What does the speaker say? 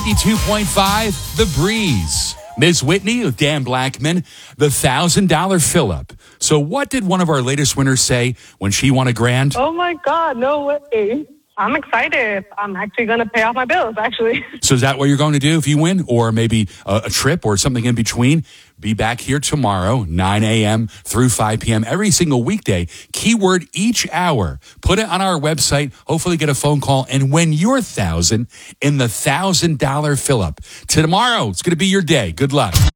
92.5 The Breeze. Ms. Whitney with Dan Blackman, the $1,000 fill-up. So what did one of our latest winners say when she won a grand? Oh, my God. No way. I'm excited. I'm actually going to pay off my bills, actually. So is that what you're going to do if you win? Or maybe a trip or something in between? Be back here tomorrow, 9 a.m. through 5 p.m. every single weekday. Keyword each hour. Put it on our website. Hopefully get a phone call and win your $1,000 in the $1,000 fill-up. Tomorrow, it's going to be your day. Good luck.